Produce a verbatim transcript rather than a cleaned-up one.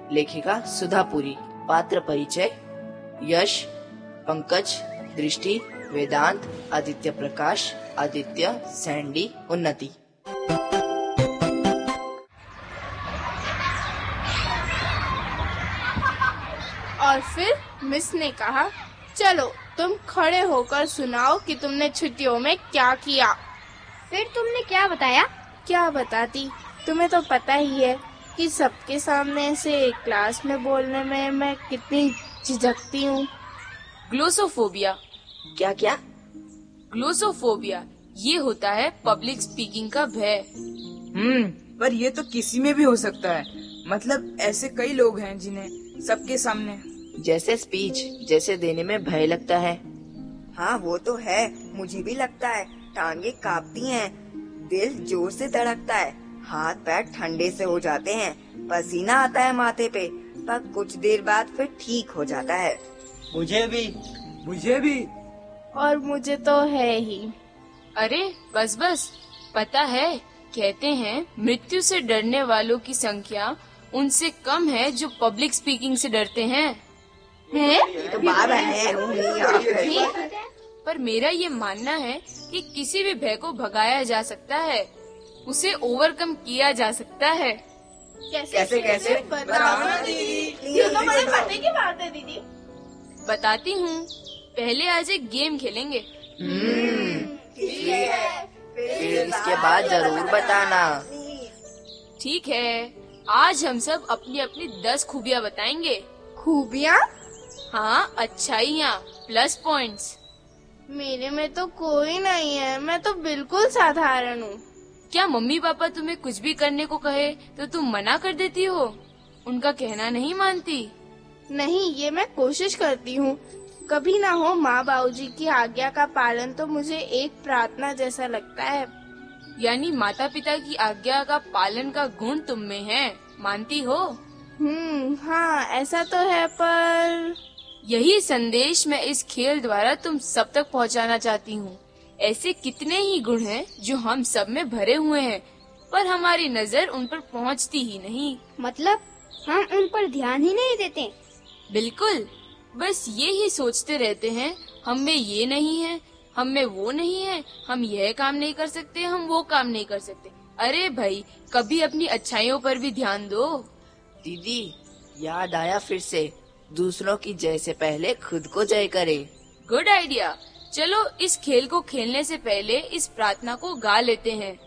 लेखिका सुधापुरी। पात्र परिचय: यश, पंकज, दृष्टि, वेदांत, आदित्य प्रकाश, आदित्य, सैंडी, उन्नति। और फिर मिस ने कहा, चलो तुम खड़े होकर सुनाओ कि तुमने छुट्टियों में क्या किया। फिर तुमने क्या बताया? क्या बताती, तुम्हें तो पता ही है कि सबके सामने से क्लास में बोलने में मैं कितनी झिझकती हूँ। ग्लोसोफोबिया। क्या क्या? ग्लोसोफोबिया, ये होता है पब्लिक स्पीकिंग का भय। हम्म पर ये तो किसी में भी हो सकता है। मतलब ऐसे कई लोग हैं जिन्हें सबके सामने जैसे स्पीच जैसे देने में भय लगता है। हाँ वो तो है, मुझे भी लगता है। टांगे कांपती हैं, दिल जोर से धड़कता है, हाथ पैर ठंडे से हो जाते हैं, पसीना आता है माथे पे, पर कुछ देर बाद फिर ठीक हो जाता है। मुझे भी मुझे भी और मुझे तो है ही। अरे बस बस, पता है कहते हैं मृत्यु से डरने वालों की संख्या उनसे कम है जो पब्लिक स्पीकिंग से डरते हैं। हैं? ये तो बाबा है। पर मेरा ये मानना है कि किसी भी भय को भगाया जा सकता है, उसे ओवरकम किया जा सकता है। कैसे कैसे कैसे बताओ ना दीदी। ये तो बड़े पते की बात है दीदी। बताती हूँ, पहले आज एक गेम खेलेंगे। फिर इसके बाद जरूर बताना। ठीक है, आज हम सब अपनी अपनी दस खूबियाँ बताएंगे। खूबियाँ? हाँ, अच्छाइयाँ प्लस पॉइंट्स। मेरे में तो कोई नहीं है, मैं तो बिल्कुल साधारण हूँ। क्या मम्मी पापा तुम्हें कुछ भी करने को कहे तो तुम मना कर देती हो? उनका कहना नहीं मानती? नहीं, ये मैं कोशिश करती हूँ। कभी ना हो माँ बाबूजी की आज्ञा का पालन तो मुझे एक प्रार्थना जैसा लगता है। यानी माता पिता की आज्ञा का पालन का गुण तुम में है, मानती हो? हम्म हाँ, ऐसा तो है, पर यही संदेश मैं इस खेल द्वारा तुम सब तक पहुंचाना चाहती हूँ। ऐसे कितने ही गुण हैं जो हम सब में भरे हुए हैं, पर हमारी नजर उन पर पहुँचती ही नहीं। मतलब हम उन पर ध्यान ही नहीं देते? बिल्कुल, बस ये ही सोचते रहते हैं, हम में ये नहीं है, हम में वो नहीं है, हम यह काम नहीं कर सकते, हम वो काम नहीं कर सकते। अरे भाई, कभी अपनी अच्छाइयों पर भी ध्यान दो। दीदी, याद आया फिर से, दूसरों की जय से पहले खुद को जय करे। Good idea. चलो इस खेल को खेलने से पहले इस प्रार्थना को गा लेते हैं।